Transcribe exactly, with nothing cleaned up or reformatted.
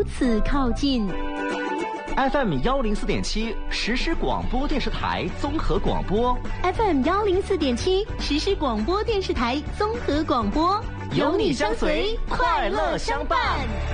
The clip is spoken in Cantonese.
此靠近。 F M 幺零四点七实时广播电视台综合广播 ，F M 幺零四点七实时广播电视台综合广播， 有你相随，快乐相伴。